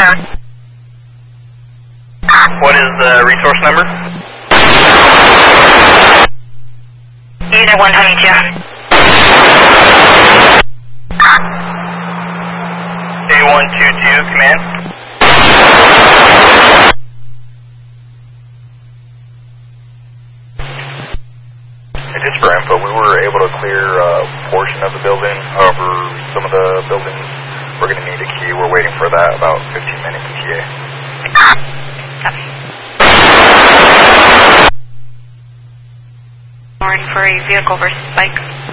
confirm. What is the resource number? Unit 122. A122, command. Just for info, we were able to clear a portion of the building. However, some of the buildings we're going to need a key. We're waiting for that, about 15 minutes ETA. Warning for a vehicle versus bike.